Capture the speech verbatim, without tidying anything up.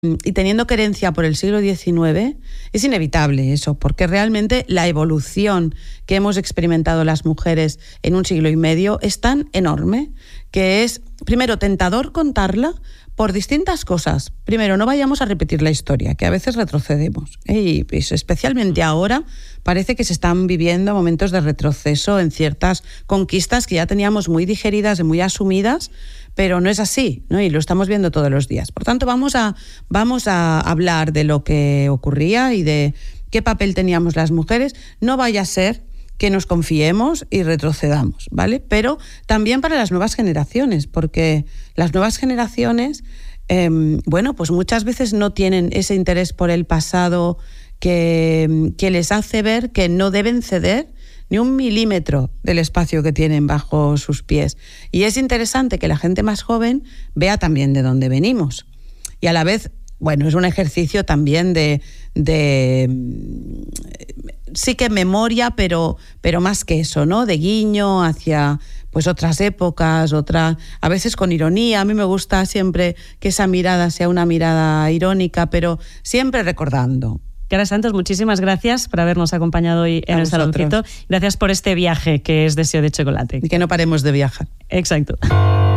y teniendo querencia por el siglo diecinueve, es inevitable eso, porque realmente la evolución que hemos experimentado las mujeres en un siglo y medio es tan enorme que es, primero, tentador contarla por distintas cosas. Primero, no vayamos a repetir la historia, que a veces retrocedemos, ¿eh? Y pues, especialmente ahora parece que se están viviendo momentos de retroceso en ciertas conquistas que ya teníamos muy digeridas y muy asumidas, pero no es así, ¿no? Y lo estamos viendo todos los días. Por tanto, vamos a, vamos a hablar de lo que ocurría y de qué papel teníamos las mujeres. No vaya a ser que nos confiemos y retrocedamos, ¿vale? Pero también para las nuevas generaciones, porque las nuevas generaciones, eh, bueno, pues muchas veces no tienen ese interés por el pasado que, que les hace ver que no deben ceder ni un milímetro del espacio que tienen bajo sus pies. Y es interesante que la gente más joven vea también de dónde venimos. Y a la vez, bueno, es un ejercicio también de... de sí que memoria, pero, pero más que eso, ¿no? De guiño hacia pues otras épocas, otra, a veces con ironía. A mí me gusta siempre que esa mirada sea una mirada irónica, pero siempre recordando. Kiara Santos, muchísimas gracias por habernos acompañado hoy en A el vosotros. Saloncito. Gracias por este viaje que es Deseo de Chocolate. Y que no paremos de viajar. Exacto.